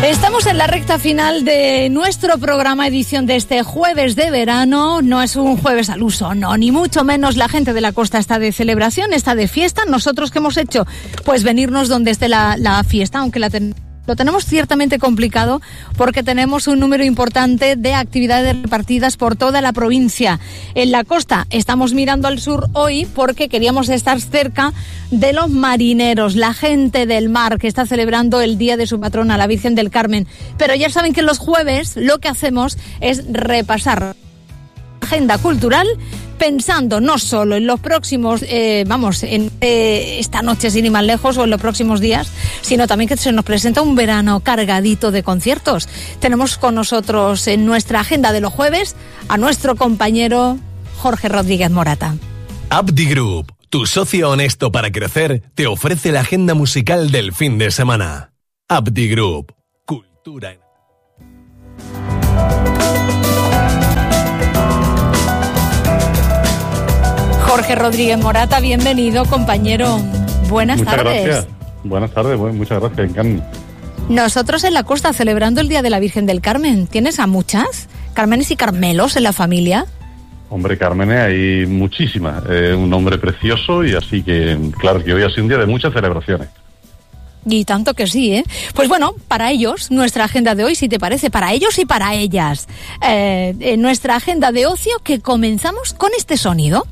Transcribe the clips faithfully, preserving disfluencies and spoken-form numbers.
Estamos en la recta final de nuestro programa, edición de este jueves de verano. No es un jueves al uso, no, ni mucho menos. La gente de la costa está de celebración, está de fiesta. Nosotros, ¿qué hemos hecho? Pues venirnos donde esté la, la fiesta, aunque la ten- lo tenemos ciertamente complicado porque tenemos un número importante de actividades repartidas por toda la provincia. En la costa estamos mirando al sur hoy porque queríamos estar cerca de los marineros, la gente del mar que está celebrando el día de su patrona, la Virgen del Carmen. Pero ya saben que los jueves lo que hacemos es repasar la agenda cultural, pensando no solo en los próximos, eh, vamos, en eh, esta noche sin ir más lejos o en los próximos días, sino también que se nos presenta un verano cargadito de conciertos. Tenemos con nosotros en nuestra agenda de los jueves a nuestro compañero Jorge Rodríguez Morata. Abdi Group, tu socio honesto para crecer, te ofrece la agenda musical del fin de semana. Abdi Group, cultura. Jorge Rodríguez Morata, bienvenido, compañero. Buenas muchas tardes. Gracias. Buenas tardes, bueno, muchas gracias, Encarni. Nosotros en la costa celebrando el Día de la Virgen del Carmen. ¿Tienes a muchas Carmenes y Carmelos en la familia? Hombre, Cármenes hay muchísimas. Es eh, un nombre precioso y así que, claro, que hoy ha sido un día de muchas celebraciones. Y tanto que sí, ¿eh? Pues bueno, para ellos, nuestra agenda de hoy, si te parece, para ellos y para ellas. Eh, en nuestra agenda de ocio que comenzamos con este sonido.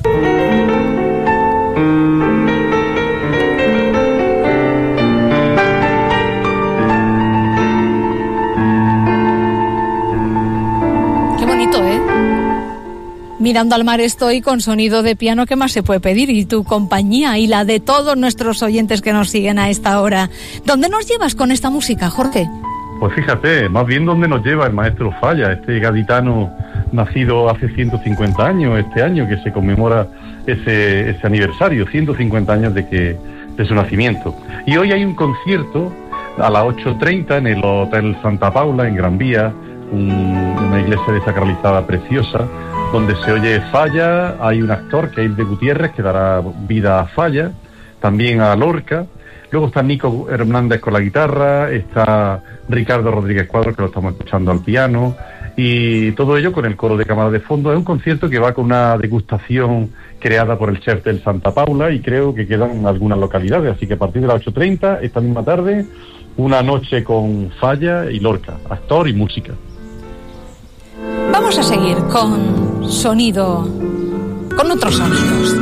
Qué bonito, ¿eh? Mirando al mar estoy con sonido de piano, ¿qué más se puede pedir? Y tu compañía y la de todos nuestros oyentes que nos siguen a esta hora. ¿Dónde nos llevas con esta música, Jorge? Pues fíjate, más bien dónde nos lleva el maestro Falla, este gaditano nacido hace ciento cincuenta años, este año que se conmemora ese, ese aniversario, ciento cincuenta años de que de su nacimiento. Y hoy hay un concierto a las ocho treinta en el Hotel Santa Paula, en Gran Vía, un, una iglesia desacralizada preciosa, donde se oye Falla. Hay un actor, que es Hilde Gutiérrez, que dará vida a Falla, también a Lorca. Luego está Nico Hernández con la guitarra, está Ricardo Rodríguez Cuadros, que lo estamos escuchando al piano, y todo ello con el coro de cámara de fondo. Es un concierto que va con una degustación creada por el chef del Santa Paula y creo que quedan algunas localidades, así que a partir de las ocho treinta, esta misma tarde, una noche con Falla y Lorca, actor y música. Vamos a seguir con sonido, con otros sonidos.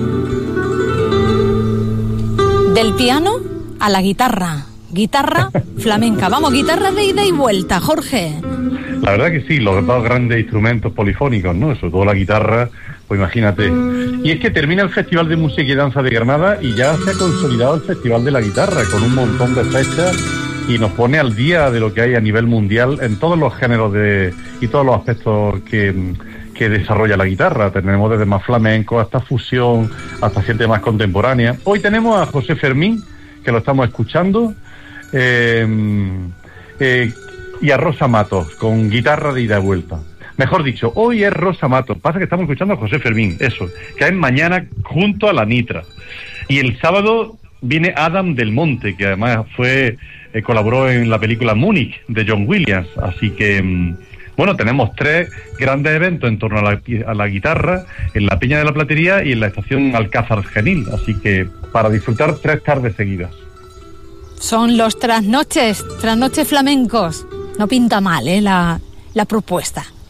Del piano a la guitarra, guitarra flamenca. Vamos, guitarra de ida y vuelta, Jorge. La verdad que sí, los dos grandes instrumentos polifónicos, ¿no? Sobre todo la guitarra, pues imagínate. Y es que termina el Festival de Música y Danza de Granada y ya se ha consolidado el Festival de la Guitarra con un montón de fechas y nos pone al día de lo que hay a nivel mundial en todos los géneros de y todos los aspectos que, que desarrolla la guitarra. Tenemos desde más flamenco hasta fusión, hasta gente más contemporánea. Hoy tenemos a José Fermín, que lo estamos escuchando, eh, eh, y a Rosa Matos, con guitarra de ida y vuelta. Mejor dicho, hoy es Rosa Matos. Pasa que estamos escuchando a José Fermín, eso, que es mañana junto a la Nitra. Y el sábado viene Adam del Monte, que además fue eh, colaboró en la película Múnich de John Williams. Así que, bueno, tenemos tres grandes eventos en torno a la, a la guitarra, en la Peña de la Platería y en la estación Alcázar Genil. Así que para disfrutar tres tardes seguidas. Son los trasnoches, trasnoches flamencos. No pinta mal, ¿eh? La, la propuesta.